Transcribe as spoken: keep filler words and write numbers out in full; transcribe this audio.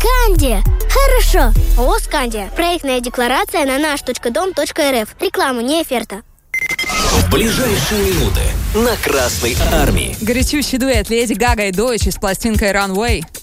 Сканди! Хорошо. ООО «Сканди». Проектная декларация на наш точка дом точка эр эф. Реклама, не оферта. В ближайшие минуты на Красной Армии. Горячущий дуэт Леди Гага и Дойч с пластинкой Runway.